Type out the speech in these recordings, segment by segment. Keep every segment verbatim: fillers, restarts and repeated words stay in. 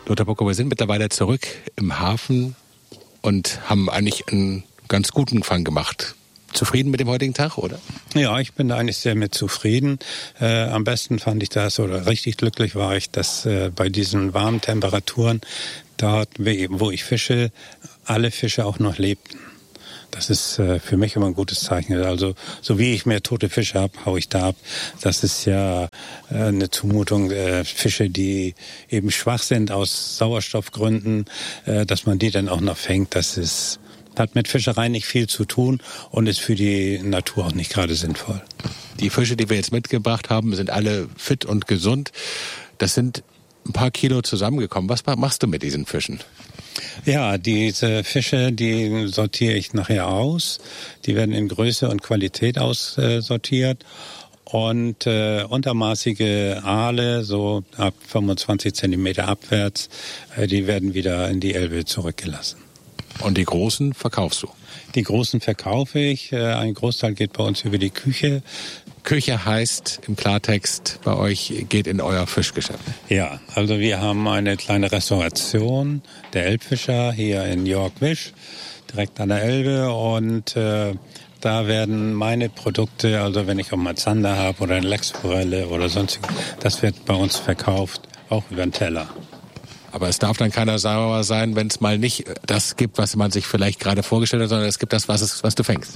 Lothar Bucko, wir sind mittlerweile zurück im Hafen und haben eigentlich einen ganz guten Fang gemacht. Zufrieden mit dem heutigen Tag, oder? Ja, ich bin da eigentlich sehr mit zufrieden. Äh, am besten fand ich das, oder richtig glücklich war ich, dass äh, bei diesen warmen Temperaturen, dort, wo ich fische, alle Fische auch noch lebten. Das ist äh, für mich immer ein gutes Zeichen. Also so wie ich mehr tote Fische habe, hau ich da ab. Das ist ja äh, eine Zumutung. Äh, Fische, die eben schwach sind aus Sauerstoffgründen, äh, dass man die dann auch noch fängt, das ist, hat mit Fischerei nicht viel zu tun und ist für die Natur auch nicht gerade sinnvoll. Die Fische, die wir jetzt mitgebracht haben, sind alle fit und gesund. Das sind ein paar Kilo zusammengekommen. Was machst du mit diesen Fischen? Ja, diese Fische, die sortiere ich nachher aus. Die werden in Größe und Qualität aussortiert. Und äh, untermaßige Aale, so ab fünfundzwanzig Zentimeter abwärts, äh, die werden wieder in die Elbe zurückgelassen. Und die großen verkaufst du? Die großen verkaufe ich. Äh, ein Großteil geht bei uns über die Küche. Küche heißt im Klartext bei euch, geht in euer Fischgeschäft. Ja, also wir haben eine kleine Restauration der Elbfischer hier in York-Wisch, direkt an der Elbe. Und äh, da werden meine Produkte, also wenn ich auch mal Zander habe oder eine Lachsforelle oder sonstiges, das wird bei uns verkauft, auch über den Teller. Aber es darf dann keiner sauer sein, wenn es mal nicht das gibt, was man sich vielleicht gerade vorgestellt hat, sondern es gibt das, was, es, was du fängst.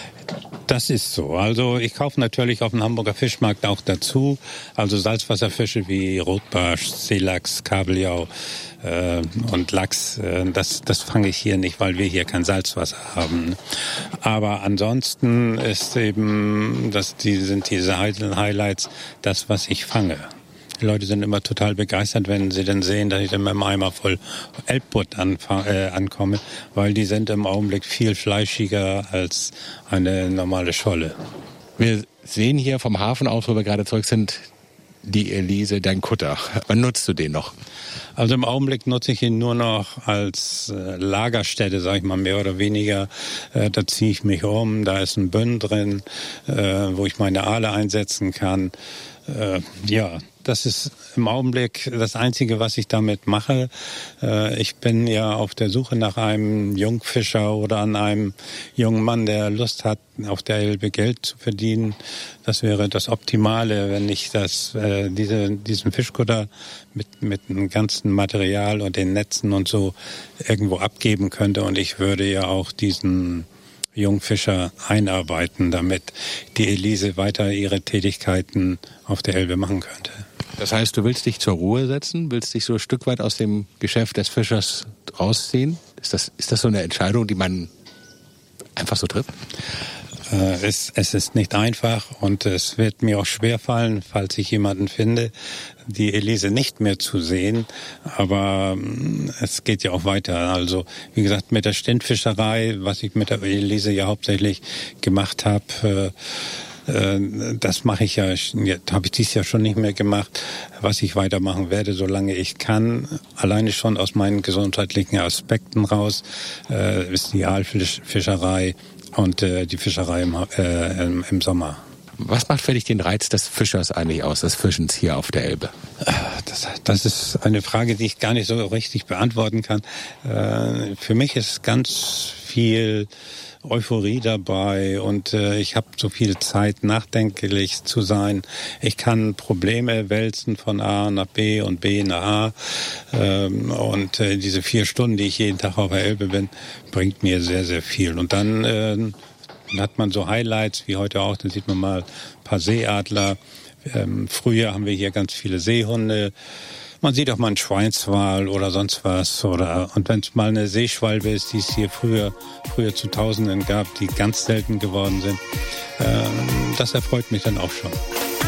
Das ist so. Also ich kaufe natürlich auf dem Hamburger Fischmarkt auch dazu. Also Salzwasserfische wie Rotbarsch, Seelachs, Kabeljau äh, und Lachs. Äh, das, das fange ich hier nicht, weil wir hier kein Salzwasser haben. Aber ansonsten ist eben, das, die sind diese Highlights, das, was ich fange. Die Leute sind immer total begeistert, wenn sie dann sehen, dass ich dann mit einem Eimer voll Elbbutt äh, ankomme, weil die sind im Augenblick viel fleischiger als eine normale Scholle. Wir sehen hier vom Hafen aus, wo wir gerade zurück sind, die Elise, dein Kutter. Wann nutzt du den noch? Also im Augenblick nutze ich ihn nur noch als äh, Lagerstätte, sage ich mal, mehr oder weniger. Äh, da ziehe ich mich um, da ist ein Bünn drin, äh, wo ich meine Aale einsetzen kann. Äh, ja, das ist im Augenblick das Einzige, was ich damit mache. Äh, ich bin ja auf der Suche nach einem Jungfischer oder an einem jungen Mann, der Lust hat, auf der Elbe Geld zu verdienen. Das wäre das Optimale, wenn ich das, äh, diese, diesen Fischkutter mit, mit dem ganzen Material und den Netzen und so irgendwo abgeben könnte. Und ich würde ja auch diesen Jungfischer einarbeiten, damit die Elise weiter ihre Tätigkeiten auf der Elbe machen könnte. Das heißt, du willst dich zur Ruhe setzen, willst dich so ein Stück weit aus dem Geschäft des Fischers rausziehen? Ist das, ist das so eine Entscheidung, die man einfach so trifft? Äh, es, es ist nicht einfach und es wird mir auch schwerfallen, falls ich jemanden finde, die Elise nicht mehr zu sehen. Aber äh, es geht ja auch weiter. Also wie gesagt, mit der Stintfischerei, was ich mit der Elise ja hauptsächlich gemacht habe, äh, das mache ich ja, habe ich dies Jahr schon nicht mehr gemacht, was ich weitermachen werde, solange ich kann. Alleine schon aus meinen gesundheitlichen Aspekten raus äh, ist die Aalfischerei und äh, die Fischerei im, äh, im, im Sommer. Was macht für dich den Reiz des Fischers eigentlich aus, des Fischens hier auf der Elbe? Das, das ist eine Frage, die ich gar nicht so richtig beantworten kann. Äh, für mich ist ganz viel Euphorie dabei und äh, ich habe so viel Zeit, nachdenklich zu sein. Ich kann Probleme wälzen von A nach B und B nach A ähm, und äh, diese vier Stunden, die ich jeden Tag auf der Elbe bin, bringt mir sehr, sehr viel. Und dann äh, hat man so Highlights, wie heute auch, dann sieht man mal ein paar Seeadler. Ähm, früher haben wir hier ganz viele Seehunde. Man sieht auch mal einen Schweinswal oder sonst was. Oder, und wenn es mal eine Seeschwalbe ist, die es hier früher, früher zu Tausenden gab, die ganz selten geworden sind, äh, das erfreut mich dann auch schon.